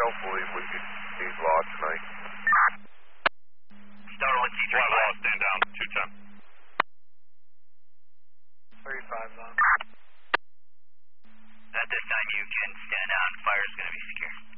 don't believe we could need law tonight. Star 1, T3. Law, stand down, 210. 35 on. At this time, you can stand down. Fire is going to be secure.